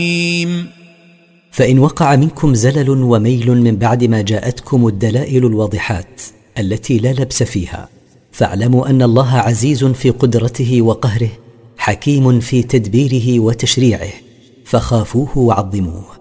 فإن وقع منكم زلل وميل من بعد ما جاءتكم الدلائل الواضحات التي لا لبس فيها، فاعلموا أن الله عزيز في قدرته وقهره، حكيم في تدبيره وتشريعه، فخافوه وعظموه.